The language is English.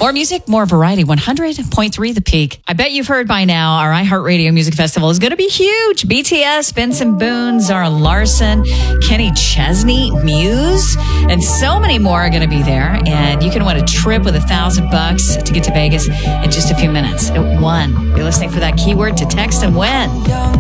More music, more variety. 100.3 The Peak. I bet you've heard by now our iHeartRadio Music Festival is going to be huge. BTS, Benson Boone, Zara Larson, Kenny Chesney, Muse, and so many more are going to be there. And you can win a trip with $1,000 to get to Vegas in just a few minutes. At 1. You're listening for that keyword to text and win.